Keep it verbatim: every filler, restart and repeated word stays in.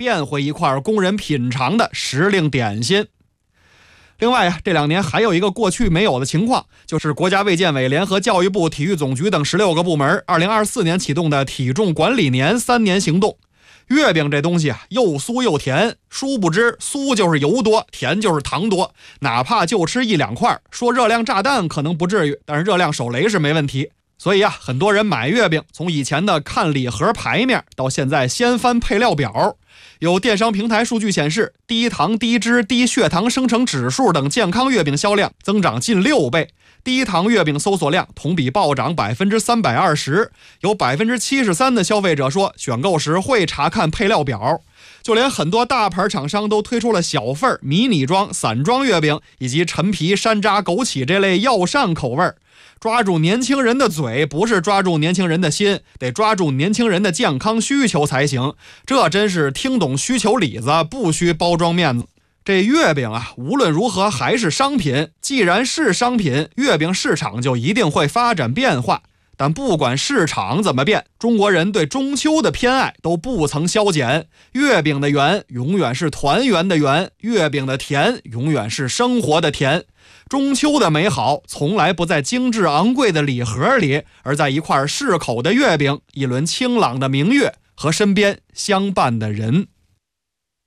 变回一块供人品尝的时令点心。另外啊，这两年还有一个过去没有的情况，就是国家卫健委联合教育部、体育总局等十六个部门二零二四年启动的体重管理年三年行动。月饼这东西啊，又酥又甜，殊不知酥就是油多，甜就是糖多，哪怕就吃一两块，说热量炸弹可能不至于，但是热量手雷是没问题。所以啊，很多人买月饼，从以前的看礼盒牌面，到现在先翻配料表。有电商平台数据显示，低糖、低脂、低血糖生成指数等健康月饼销量增长近六倍，低糖月饼搜索量同比暴涨百分之三百二十。有百分之七十三的消费者说，选购时会查看配料表。就连很多大牌厂商都推出了小份、迷你装、散装月饼，以及陈皮、山楂、枸杞这类药膳口味。抓住年轻人的嘴，不是抓住年轻人的心，得抓住年轻人的健康需求才行。这真是听懂需求里子，不需包装面子。这月饼啊，无论如何还是商品，既然是商品，月饼市场就一定会发展变化。但不管市场怎么变，中国人对中秋的偏爱都不曾消减。月饼的圆永远是团圆的圆，月饼的甜永远是生活的甜。中秋的美好从来不在精致昂贵的礼盒里，而在一块适口的月饼，一轮清朗的明月和身边相伴的人。